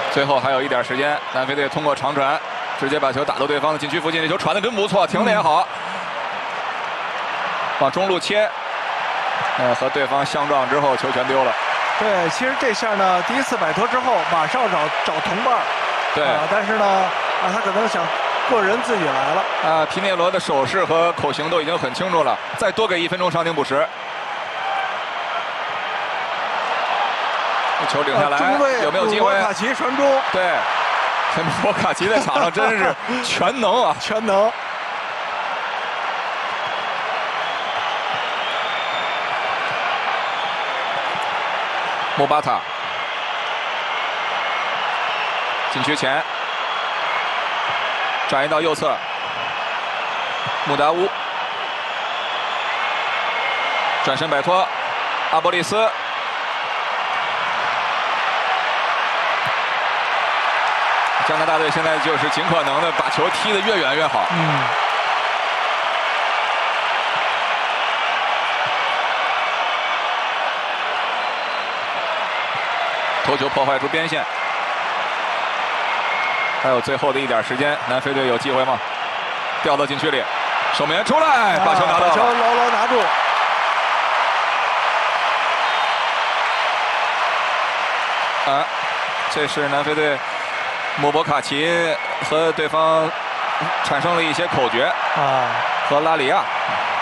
最后还有一点时间，南非队通过长传，直接把球打到对方的禁区附近，这球传的真不错，停的也好，往中路切，和对方相撞之后，球权丢了。 对，其实这下呢，第一次摆脱之后，马上找同伴。 对， 但是呢，他可能想个人自己来了。 皮涅罗的手势和口型都已经很清楚了，再多给1分钟伤停补时。球顶下来，有没有机会？ 穆卡奇传中。 对，穆卡奇在场上真是全能啊， 全能。 穆巴塔，禁区前，转移到右侧，穆达乌，转身摆脱，阿波利斯。加拿大队现在就是尽可能的把球踢得越远越好。头球破坏出边线，还有最后的一点时间，南非队有机会吗？掉到禁区里，守门员出来，把球拿到了， 把球牢牢拿住。 这是南非队穆博卡奇和对方产生了一些口角和拉里亚。